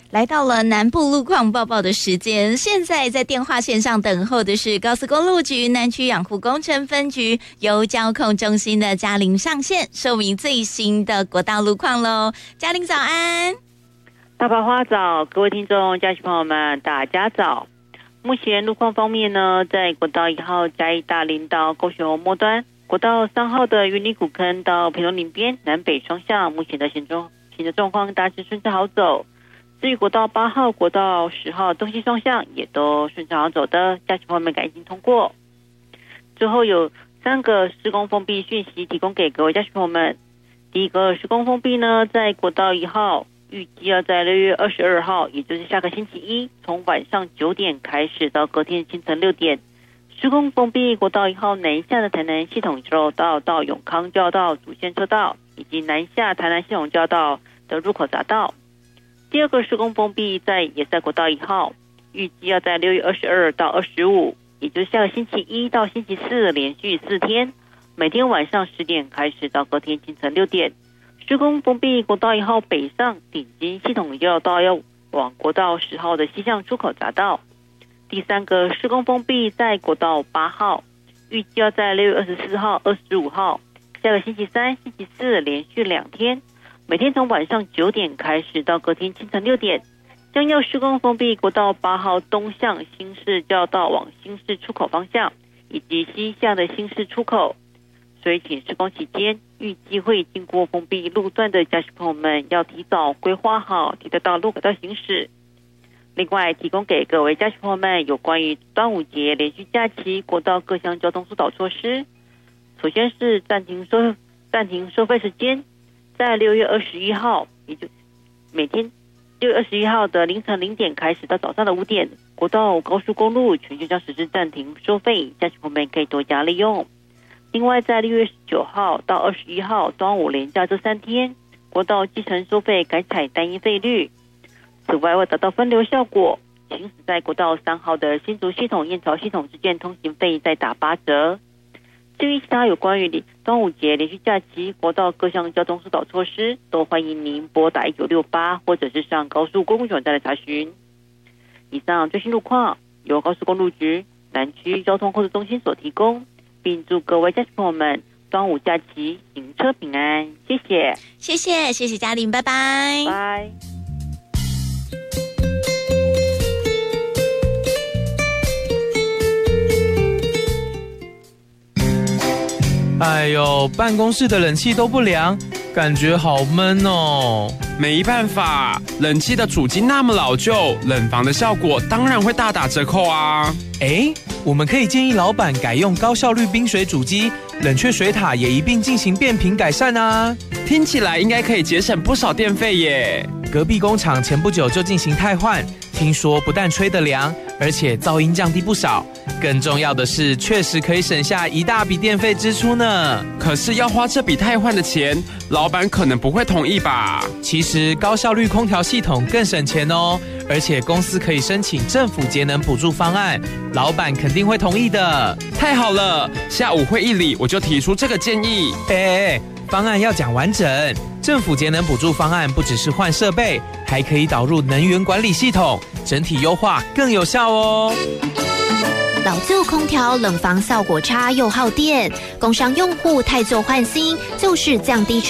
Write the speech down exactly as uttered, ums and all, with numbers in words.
来到了南部路况报报的时间，现在在电话线上等候的是高速公路局南区养护工程分局由交控中心的嘉玲上线，说明最新的国道路况喽。嘉玲早安。 大白花早，各位听众、家亲朋友们，大家早。目前路况方面呢，在国道一号嘉义大林到高雄末端，国道三号的云林古坑到屏东林边南北双向，目前的行中行的状况大致顺畅好走。至于国道八号、国道十号东西双向也都顺畅好走的，家亲朋友们赶紧通过。最后有三个施工封闭讯息提供给各位家亲朋友们。第一个施工封闭呢，在国道一号，预计要在六月二十二号，也就是下个星期一，从晚上九点开始到隔天清晨六点，施工封闭国道一号南下的台南系统交流道到永康交流道主线车道，以及南下台南系统交流道的入口匝道。第二个施工封闭在也在国道一号，预计要在六月二十二到二十五，也就是下个星期一到星期四连续四天，每天晚上十点开始到隔天清晨六点。施工封闭国道一号北上顶尖系统交流道要往国道十号的西向出口匝道。第三个施工封闭在国道八号，预计要在六月二十四号、二十五号，下个星期三、星期四连续两天，每天从晚上九点开始到隔天清晨六点，将要施工封闭国道八号东向新市交流道往新市出口方向，以及西向的新市出口。所以请施工期间预计会经过封闭路段的驾驶朋友们要提早规划好提得到路口道行驶。另外提供给各位驾驶朋友们有关于端午节连续假期国道各项交通疏导措施。首先是暂停收暂停收费时间，在六月二十一号，也就每天六月二十一号的凌晨零点开始到早上的五点，国道高速公路全线将实施暂停收费，驾驶朋友们可以多加利用。另外在六月十九号到二十一号端午连假这三天，国道计程收费改采单一费率。此外为达到分流效果，行驶在国道三号的新竹系统、燕巢系统之间通行费再打八折。至于其他有关于端午节连续假期国道各项交通疏导措施，都欢迎您拨打一九六八或者是上高速公路网站来查询。以上最新路况由高速公路局南区交通控制中心所提供，并祝各位驾驶朋友们端午假期行车平安，谢谢， 谢谢，谢谢嘉玲，拜拜， 拜。 哎呦，办公室的冷气都不凉，感觉好闷哦。 没办法，冷气的主机那么老旧，冷房的效果当然会大打折扣啊。 哎，我们可以建议老板改用高效率冰水主机，冷却水塔也一并进行变频改善啊。 听起来应该可以节省不少电费耶。 隔壁工厂前不久就进行汰换，听说不但吹得凉，而且噪音降低不少。更重要的是，确实可以省下一大笔电费支出呢。 可是要花这笔汰换的钱，老板可能不会同意吧？ 其实高效率空调系统更省钱哦，而且公司可以申请政府节能补助方案，老板肯定会同意的。 太好了，下午会议里我就提出这个建议。 哎，方案要讲完整。政府节能补助方案不只是换设备，还可以导入能源管理系统，整体优化更有效哦。 老旧空调冷房效果差又耗电，工商用户汰旧换新就是降低